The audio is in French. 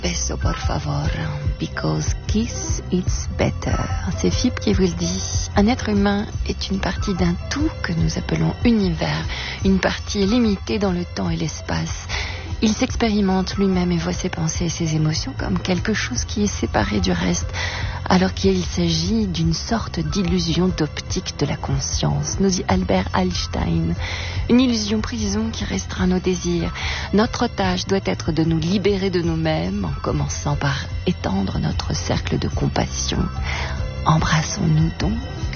beso por favor, because kiss it's better. C'est Phippe qui vous le dit. Un être humain est une partie d'un tout que nous appelons univers, une partie limitée dans le temps et l'espace. Il s'expérimente lui-même et voit ses pensées et ses émotions comme quelque chose qui est séparé du reste, alors qu'il s'agit d'une sorte d'illusion d'optique de la conscience, nous dit Albert Einstein. Une illusion prison qui restreint nos désirs. Notre tâche doit être de nous libérer de nous-mêmes, en commençant par étendre notre cercle de compassion. Embrassons-nous donc